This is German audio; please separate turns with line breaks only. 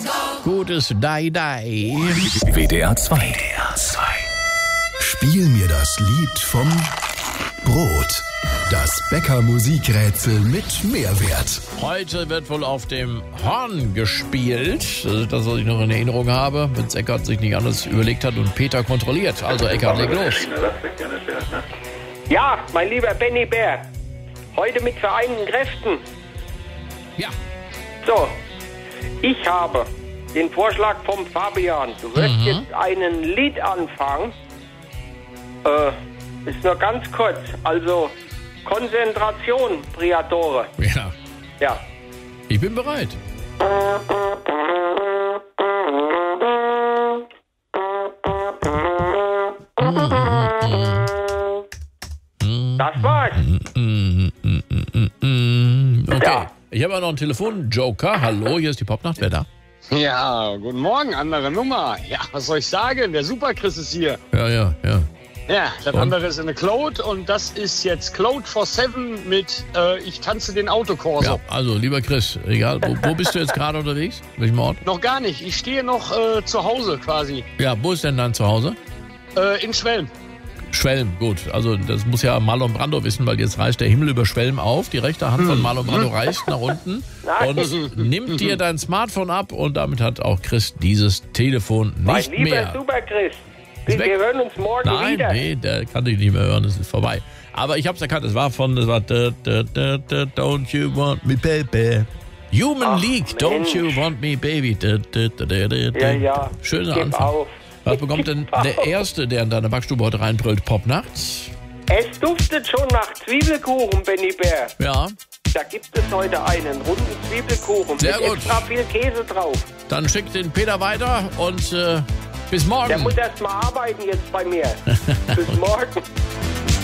Gutes Dai.
WDR 2. Spiel mir das Lied vom Brot. Das Bäcker-Musikrätsel mit Mehrwert.
Heute wird wohl auf dem Horn gespielt. Das ist das, was ich noch in Erinnerung habe, wenn Eckart sich nicht anders überlegt hat und Peter kontrolliert. Also Eckart, leg los.
Ja, mein lieber Benny Bär. Heute mit vereinten Kräften.
Ja.
So, ich habe den Vorschlag vom Fabian. Du wirst jetzt einen Lied anfangen. Ist nur ganz kurz. Also Konzentration, Priatore.
Ja.
Ja.
Ich bin bereit.
Das war's.
Okay.
Ja.
Ich habe auch noch einen Telefonjoker. Hallo, hier ist die Popnacht. Wer da?
Ja, guten Morgen, andere Nummer. Ja, was soll ich sagen? Der Super-Chris ist hier.
Ja.
Ja, das andere ist eine Claude und das ist jetzt Claude for 7 mit Ich tanze den Autokorso.
Ja, also lieber Chris, egal, wo bist du jetzt gerade unterwegs? Welchem Ort?
Noch gar nicht, ich stehe noch zu Hause quasi,
Ja, wo ist denn dein Zuhause?
in Schwelm.
Schwelm, gut. Also das muss ja Marlon Brando wissen, weil jetzt reißt der Himmel über Schwelm auf. Die rechte Hand von Marlon Brando reißt nach unten und nimmt dir dein Smartphone ab und damit hat auch Chris dieses Telefon
Mein
nicht
lieber
mehr.
Super-Chris.
Ist weg.
Wir hören uns morgen
Nein,
wieder.
nee, der kann dich nicht mehr hören, das ist vorbei. Aber ich hab's erkannt, das war Don't You Want Me Baby. Human League, Don't
Mensch.
You Want Me Baby.
Ja.
Schöner
Gib
Anfang.
auf.
Was bekommt denn der Erste, der in deine Backstube heute reinbrüllt? Popnachts?
Es duftet schon nach Zwiebelkuchen, Benny Bär.
Ja,
Da gibt es heute einen runden Zwiebelkuchen
Sehr
mit
gut.
extra viel Käse drauf.
dann schick den Peter weiter und bis morgen.
Der muss erst mal arbeiten jetzt bei mir. Bis morgen.